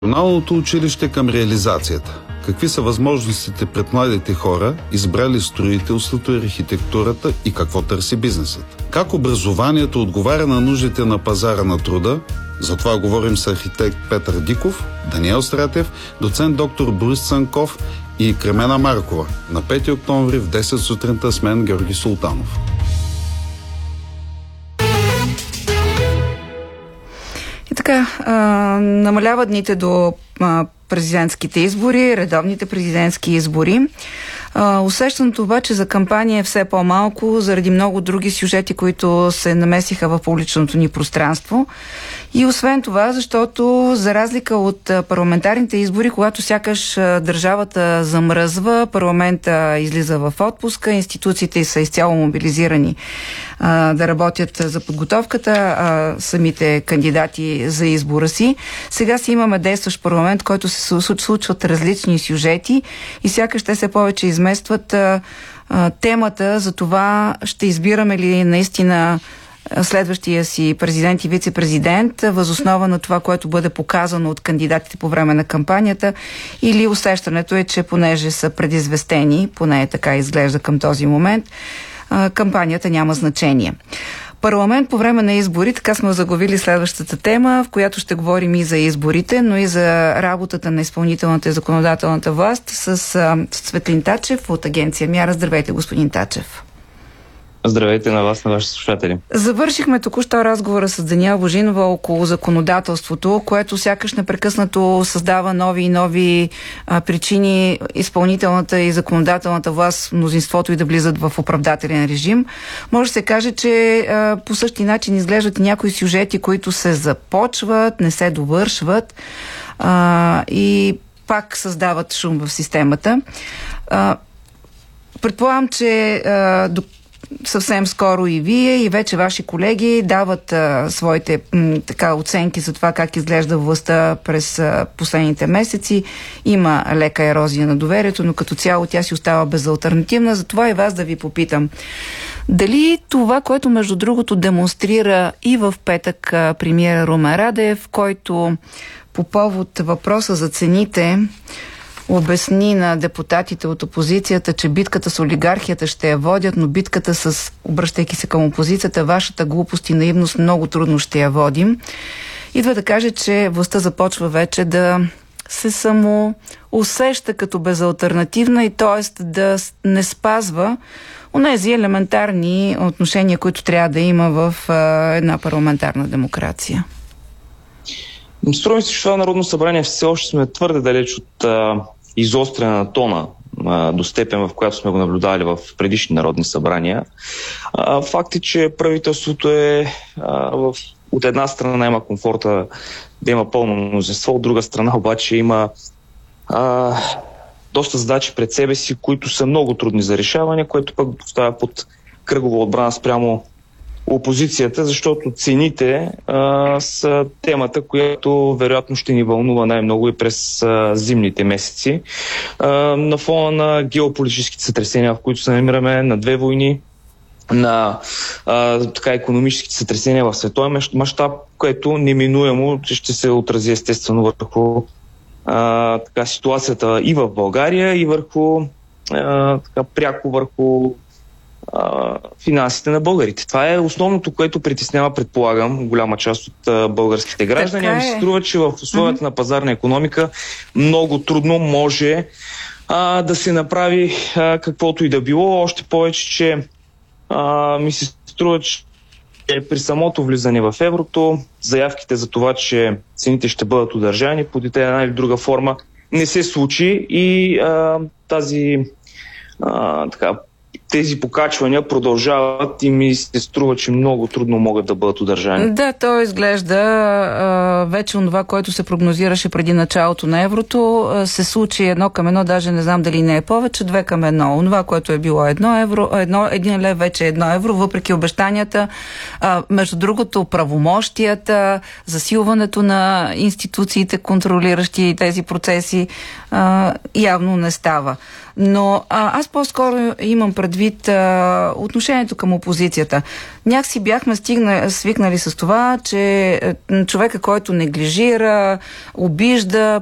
Професионалното училище към реализацията. Какви са възможностите пред младите хора, избрали строителството и архитектурата и какво търси бизнесът? Как образованието отговаря на нуждите на пазара на труда? За това говорим с архитект Петър Диков, Даниел Стратев, доцент доктор Борис Цанков и Кремена Маркова на 5 октомври в 10 сутринта с мен Георги Султанов. И така, намалява дните до президентските избори, редовните президентски избори. Усещането обаче за кампания е все по-малко, заради много други сюжети, които се намесиха в публичното ни пространство. И освен това, защото за разлика от парламентарните избори, когато сякаш държавата замръзва, парламента излиза в отпуска, институциите са изцяло мобилизирани да работят за подготовката, самите кандидати за избора си. Сега си имаме действащ парламент, който се случват различни сюжети и сякаш те се повече изместват темата за това ще избираме ли наистина следващия си президент и вице-президент въз основа на това, което бъде показано от кандидатите по време на кампанията, или усещането е, че понеже са предизвестени, поне така изглежда към този момент, кампанията няма значение. Парламент по време на избори, така сме заглавили следващата тема, в която ще говорим и за изборите, но и за работата на изпълнителната и законодателната власт с Светлин Тачев от агенция Мяра. Здравейте, господин Тачев. Здравейте на вас, на вашите слушатели. Завършихме току-що разговора с Даниела Божинова около законодателството, което сякаш непрекъснато създава нови и нови причини изпълнителната и законодателната власт, мнозинството и да влизат в оправдателен режим. Може да се каже, че по същия начин изглеждат и някои сюжети, които се започват, не се довършват и пак създават шум в системата. Предполагам, че съвсем скоро и вие, и вече ваши колеги дават своите оценки за това как изглежда властта през последните месеци. Има лека ерозия на доверието, но като цяло тя си остава безалтернативна. Затова и вас да ви попитам. Дали това, което между другото демонстрира и в петък премиера Румен Радев, който по повод въпроса за цените обясни на депутатите от опозицията, че битката с олигархията ще я водят, но битката с, обръщайки се към опозицията, вашата глупост и наивност много трудно ще я водим. Идва да каже, че властта започва вече да се само усеща като безалтернативна и т.е. да не спазва онези елементарни отношения, които трябва да има в една парламентарна демокрация. Струва ми се, че това Народно събрание все още сме твърде далеч от изостряне на тона до степен, в която сме го наблюдавали в предишни народни събрания. Факт е, че правителството от една страна има комфорта да има пълно мнозинство, от друга страна обаче има доста задачи пред себе си, които са много трудни за решаване, което пък поставя под кръгова отбрана спрямо опозицията, защото цените са темата, която вероятно ще ни вълнува най-много и през зимните месеци. На фона на геополитическите сътресения, в които се намираме, на две войни, на икономическите сътресения в световен мащаб, което неминуемо ще се отрази естествено върху ситуацията и в България, и върху пряко върху финансите на българите. Това е основното, което притеснява, предполагам, голяма част от българските граждани. Ми се струва, че в условията на пазарна икономика много трудно може да се направи каквото и да било. Още повече, че ми се струва, че при самото влизане в еврото, заявките за това, че цените ще бъдат удържани под една или друга форма, не се случи и тези покачвания продължават и ми се струва, че много трудно могат да бъдат удържани. Да, то изглежда вече онова, което се прогнозираше преди началото на еврото, се случи 1:1, даже не знам дали не е повече, 2:1. Онова, което е било 1 евро, 1 лев вече е 1 евро, въпреки обещанията. Между другото, правомощията, засилването на институциите, контролиращи тези процеси, явно не става. Но аз по-скоро имам предвид предвид отношението към опозицията. Някакси бяхме свикнали с това, че човека, който неглижира, обижда,